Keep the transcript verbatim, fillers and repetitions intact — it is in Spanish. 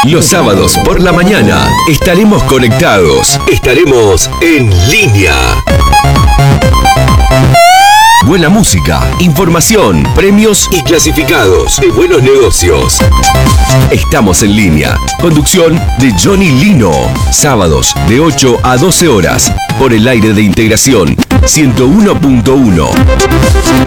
Los sábados por la mañana estaremos conectados. Estaremos en línea. Buena música, información, premios y clasificados de buenos negocios. Estamos en línea. Conducción de Johnny Lino. Sábados de ocho a doce horas por el aire de Integración ciento uno punto uno.